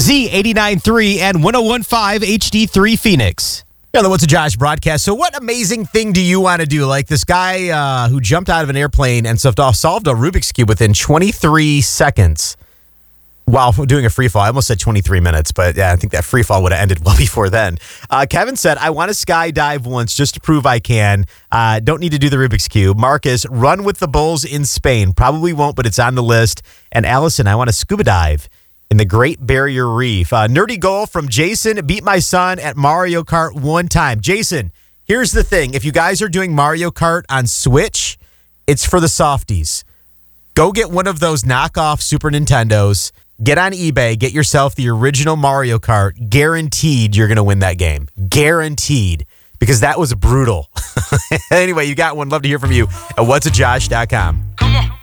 Z89.3 and 101.5 HD3 Phoenix. Yeah, the What's a Josh broadcast. So what amazing thing do you want to do? Like this guy who jumped out of an airplane and solved a Rubik's Cube within 23 seconds while doing a free fall. I almost said 23 minutes, but yeah, I think that free fall would have ended well before then. Kevin said, I want to skydive once just to prove I can. Don't need to do the Rubik's Cube. Marcus, run with the bulls in Spain. Probably won't, but it's on the list. And Allison, I want to scuba dive in the Great Barrier Reef. Nerdy goal from Jason, beat my son at Mario Kart one time. Jason, here's the thing. If you guys are doing Mario Kart on Switch, it's for the softies. Go get one of those knockoff Super Nintendos. Get on eBay. Get yourself the original Mario Kart. Guaranteed you're going to win that game. Guaranteed. Because that was brutal. Anyway, you got one. Love to hear from you at whatsajosh.com. Come on.